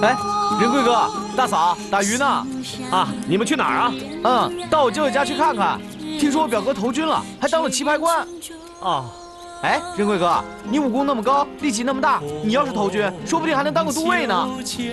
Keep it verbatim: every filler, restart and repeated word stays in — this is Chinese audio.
哎，仁贵哥，大嫂，打鱼呢。 啊，你们去哪儿啊？ 嗯，到我舅舅家去看看。听说我表哥投军了，还当了棋牌官。 哦， 哎，仁贵哥，你武功那么高，力气那么大，你要是投军，说不定还能当个都尉呢。